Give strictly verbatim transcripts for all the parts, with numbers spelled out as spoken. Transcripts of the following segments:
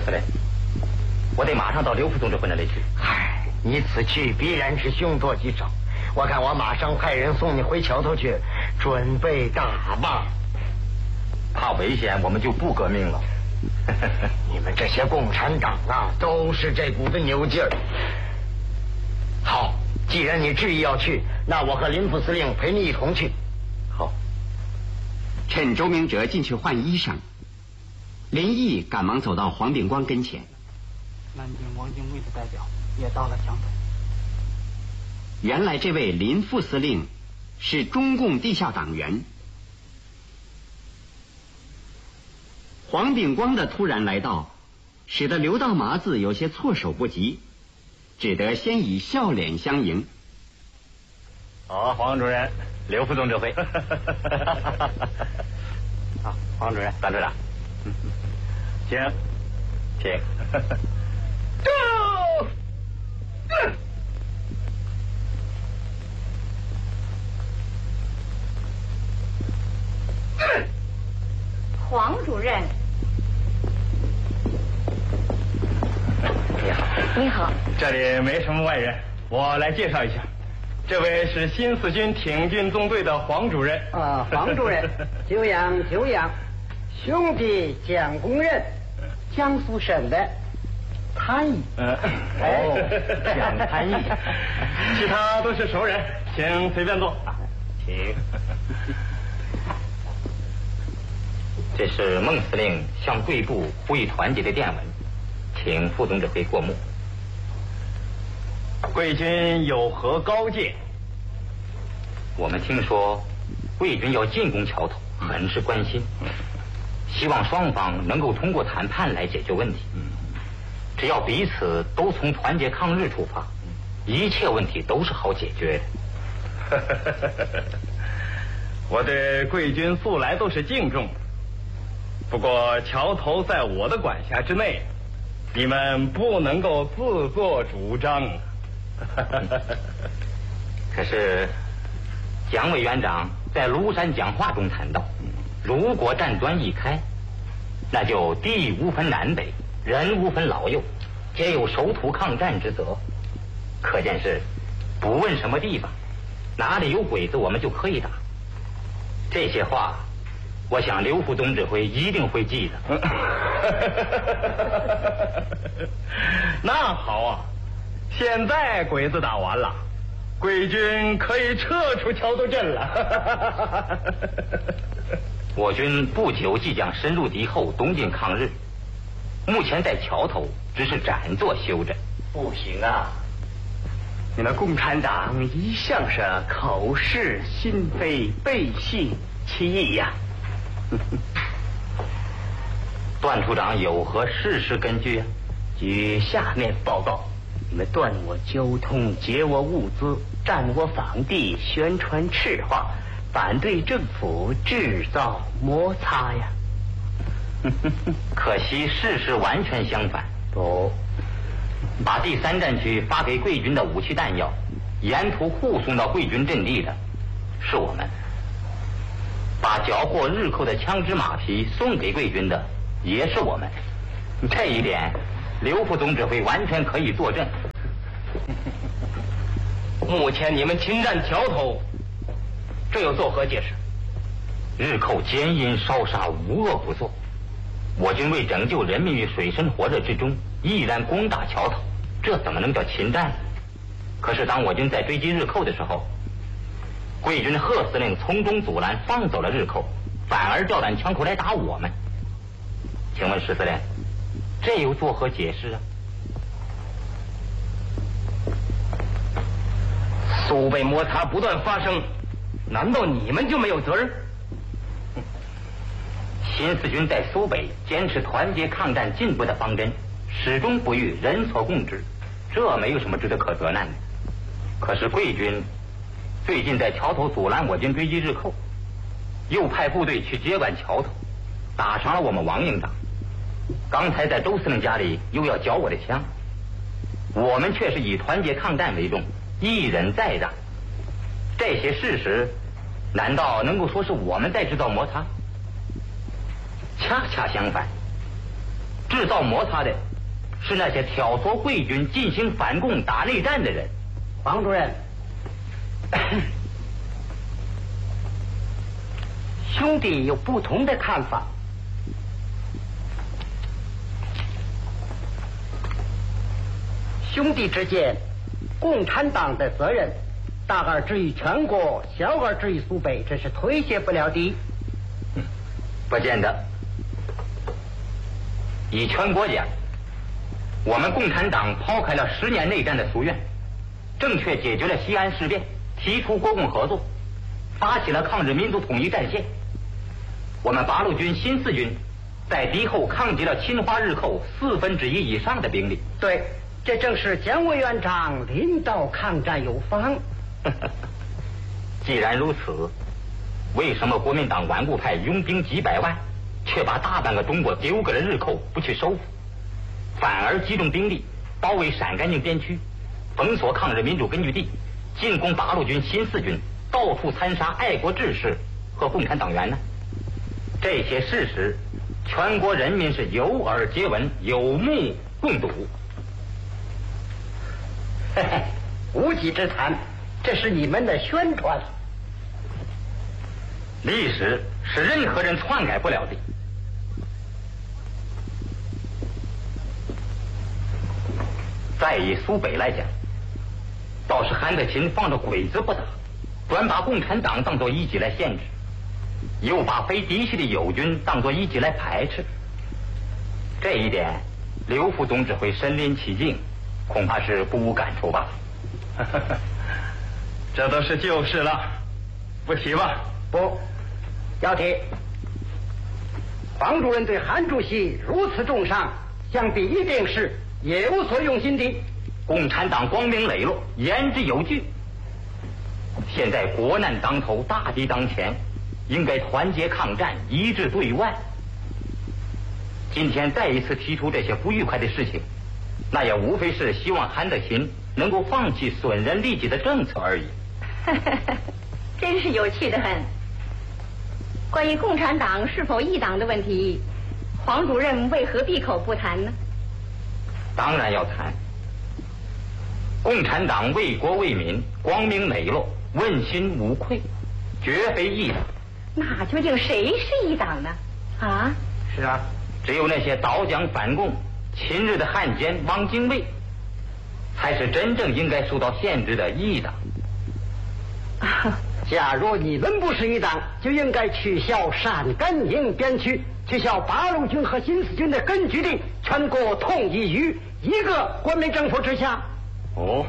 司令，我得马上到刘副总指挥那里去。 嗨，你此去必然是凶多吉少。我看我马上派人送你回桥头去，准备大棒。 怕危险，我们就不革命了。 你们这些共产党啊，都是这股子牛劲儿。好，既然你执意要去，那我和林副司令陪你一同去。 好。 趁周明哲进去换衣裳，林毅赶忙走到黄秉光跟前。 南京汪精卫的代表也到了墙头。 原来这位林副司令是中共地下党员。黄秉光的突然来到，使得刘大麻子有些措手不及，只得先以笑脸相迎。 好，黄主任，刘副总指挥。 啊，黄主任， 张处长，请，请。 黄主任， 你好。 你好。 这里没什么外人，我来介绍一下，这位是新四军挺进纵队的黄主任。 啊，黄主任，久仰久仰，兄弟蒋公任，江苏省的参议。 嗯， 哦，蒋参议， 其他都是熟人，请随便坐。 请。这是孟司令向贵部呼吁团结的电文，请副总指挥过目。 贵军有何高见？ 我们听说贵军要进攻桥头，很是关心，希望双方能够通过谈判来解决问题。只要彼此都从团结抗日出发，一切问题都是好解决的。 我对贵军素来都是敬重，不过桥头在我的管辖之内，你们不能够自作主张。 可是蒋委员长在庐山讲话中谈到，如果战端一开，那就地无分南北，人无分老幼，皆有守土抗战之责。可见是不问什么地方，哪里有鬼子我们就可以打。这些话我想刘副总指挥一定会记得。 那好啊，现在鬼子打完了，贵军可以撤出桥头镇了。 我军不久即将深入敌后，东进抗日，目前在桥头只是暂作休整。 不行啊，你们共产党一向是口是心非，背信弃义呀。 段处长有何事实根据啊？ 据下面报告，你们断我交通，劫我物资，占我坊地，宣传赤话，反对政府，制造摩擦呀。 可惜事实完全相反。 哦， 把第三战区发给贵军的武器弹药沿途护送到贵军阵地的是我们，把缴获日寇的枪支马匹送给贵军的也是我们。这一点刘副总指挥完全可以作证。 目前你们侵占桥头，这又作何解释？ 日寇奸淫烧杀，无恶不作，我军为拯救人民于水深火热之中，毅然攻打桥头，这怎么能叫侵占呢？可是当我军在追击日寇的时候，贵军贺司令从中阻拦，放走了日寇，反而调弹枪口来打我们。请问石司令，这又作何解释啊？ 苏北摩擦不断发生，难道你们就没有责任？ 新四军在苏北坚持团结抗战进步的方针，始终不渝人所共知，这没有什么值得可责难的。可是贵军最近在桥头阻拦我军追击日寇，又派部队去接管桥头，打伤了我们王营长。刚才在周司令家里又要缴我的枪，我们却是以团结抗战为重，一忍再让。这些事实难道能够说是我们在制造摩擦？恰恰相反， 制造摩擦的是那些挑唆贵军进行反共打内战的人。 黄主任，兄弟有不同的看法。兄弟之间，共产党的责任大而之于全国，小而之于苏北，这是推卸不了的。 嗯，不见得。以全国讲，我们共产党抛开了十年内战的夙愿，正确解决了西安事变，提出国共合作，发起了抗日民族统一战线。我们八路军新四军在敌后抗击了侵华日寇四分之一以上的兵力。 对，这正是蒋委员长领导抗战有方。 既然如此，为什么国民党顽固派拥兵几百万，却把大半个中国丢给了日寇不去收复，反而集中兵力包围陕甘宁边区，封锁抗日民主根据地，进攻八路军新四军，到处残杀爱国志士和共产党员呢？这些事实，全国人民是有耳皆闻，有目共睹。 嘿嘿，无稽之谈，这是你们的宣传。 历史是任何人篡改不了的。再以苏北来讲，倒是韩德勤放着鬼子不打，专把共产党当作一己来限制，又把非嫡系的友军当作一己来排斥。这一点，刘副总指挥身临其境，恐怕是不无感触吧。 这都是旧事了，不提吧。 不，要提。黄主任对韩主席如此重伤，想必一定是有所用心的。 共产党光明磊落，言之有据。现在国难当头，大敌当前，应该团结抗战，一致对外。今天再一次提出这些不愉快的事情，那也无非是希望韩德勤能够放弃损人利己的政策而已。 真是有趣的很。关于共产党是否异党的问题，黄主任为何闭口不谈呢？ 当然要谈。共产党为国为民，光明磊落，问心无愧，绝非异党。 那究竟谁是异党呢？啊？ 是啊，只有那些倒蒋反共、秦日的汉奸汪精卫，才是真正应该受到限制的异党。 假如你们不是一党，就应该取消陕甘宁边区，取消八路军和新四军的根据地，全国统一于一个国民政府之下。 哦，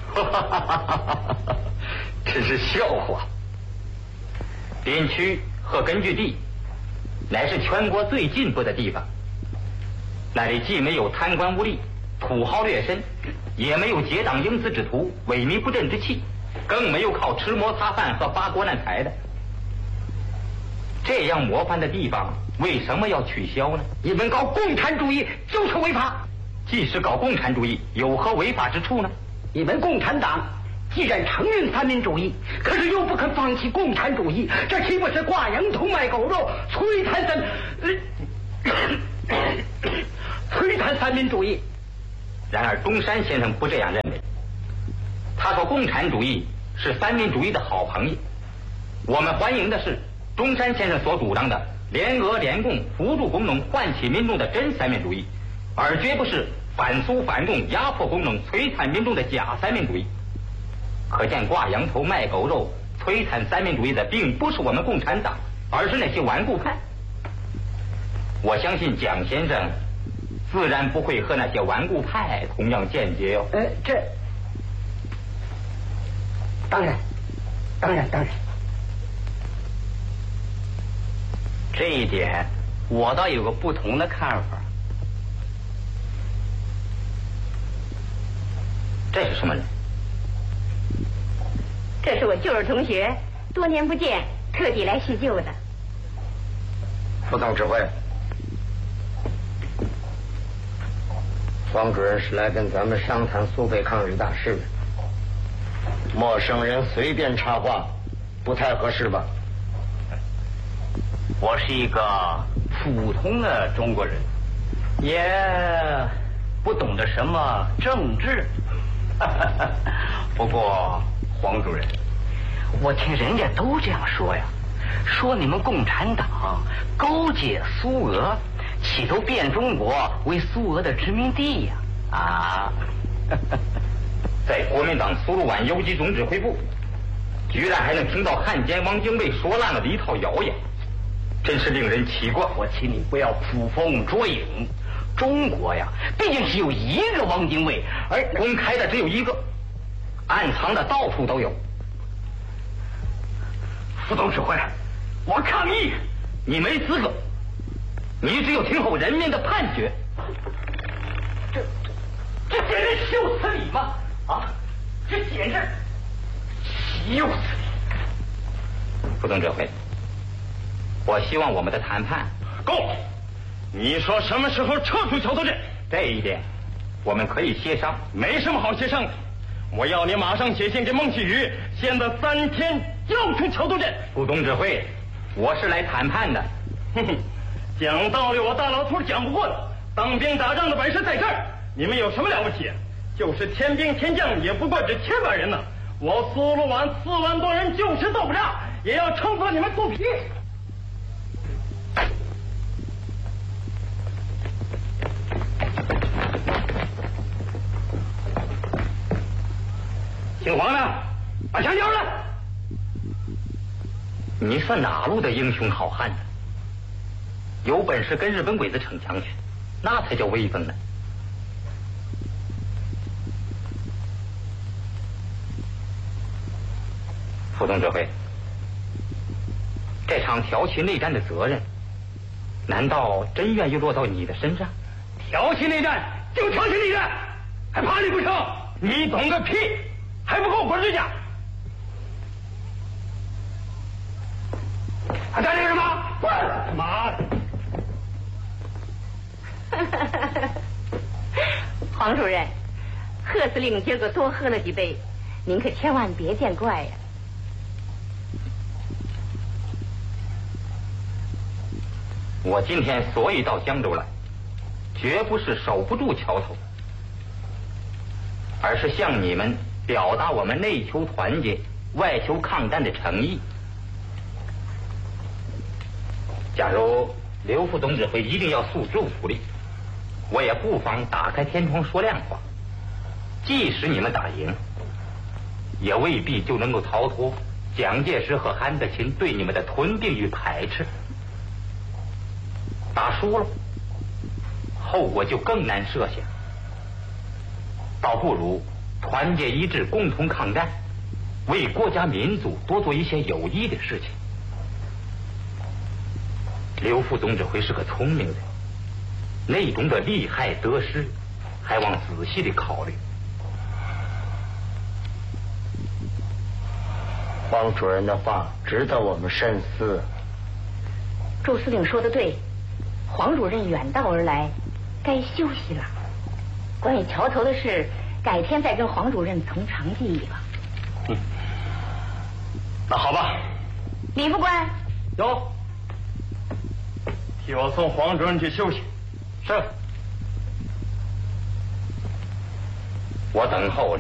真是笑话。边区和根据地乃是全国最进步的地方，那里既没有贪官污吏、土豪劣绅，也没有结党营私之徒、萎靡不振之气，更没有靠吃摩擦饭和发国难财的。这样模范的地方，为什么要取消呢？ 你们搞共产主义就是违法。 即使搞共产主义，有何违法之处呢？ 你们共产党既然承认三民主义，可是又不肯放弃共产主义，这岂不是挂羊头卖狗肉，摧残三摧残三民主义？ 然而中山先生不这样认为。他说共产主义是三民主义的好朋友。我们欢迎的是中山先生所主张的联俄联共、扶助工农、唤起民众的真三民主义，而绝不是反苏反共、压迫工农、摧残民众的假三民主义。可见挂羊头卖狗肉、摧残三民主义的并不是我们共产党，而是那些顽固派。我相信蒋先生自然不会和那些顽固派同样见解哟。 呃，这当然，当然，当然。 这一点我倒有个不同的看法。 这是什么人？ 这是我旧日同学，多年不见，特地来叙旧的。 副总指挥，方主任是来跟咱们商谈苏北抗日大事的。陌生人随便插话，不太合适吧？ 我是一个普通的中国人， 也不懂得什么政治。不过黄主任，我听人家都这样说呀，说你们共产党勾结苏俄，企图变中国为苏俄的殖民地呀！啊， 在国民党苏鲁湾游击总指挥部，居然还能听到汉奸汪精卫说烂了的一套谣言，真是令人奇怪。 我请你不要捕风捉影。中国呀，毕竟只有一个汪精卫，而公开的只有一个，暗藏的到处都有。 副总指挥，我抗议！ 你没资格，你只有听候人民的判决。 这这简直羞死你吗？啊，这简直羞死你！ 副总指挥，我希望我们的谈判够了。你说什么时候撤出桥头镇？ 这一点我们可以协商。 没什么好协商的，我要你马上写信给孟启宇，现在三天交出桥头镇。 副总指挥，我是来谈判的。 哼哼，讲道理我大老头讲不过的，当兵打仗的本事在这儿，你们有什么了不起？就是天兵天将也不过只千万人呢，我苏鲁湾四万多人就是斗不了，也要撑死你们肚皮。 姓黄的，把枪交出来！你算哪路的英雄好汉呢？有本事跟日本鬼子逞强去，那才叫威风呢。副总指挥，这场挑起内战的责任，难道真愿意落到你的身上？ 挑起内战就挑起内战，还怕你不成？你懂个屁！还不给我滚回家！还干这个什么？滚！妈的！黄主任，贺司令今儿个多喝了几杯，您可千万别见怪呀。 我今天所以到江州来，绝不是守不住桥头，而是向你们表达我们内求团结、外求抗战的诚意。假如刘副总指挥一定要诉诸武力，我也不妨打开天窗说亮话。即使你们打赢，也未必就能够逃脱蒋介石和韩德勤对你们的吞并与排斥。打输了，后果就更难设想。倒不如团结一致，共同抗战，为国家民族多做一些有益的事情。刘副总指挥是个聪明人，内中的利害得失，还望仔细的考虑。 黄主任的话值得我们深思。 祝司令说的对，黄主任远道而来，该休息了。关于桥头的事，改天再跟黄主任从长计议吧。 嗯，那好吧。 李副官， 有，替我送黄主任去休息。 是。我等候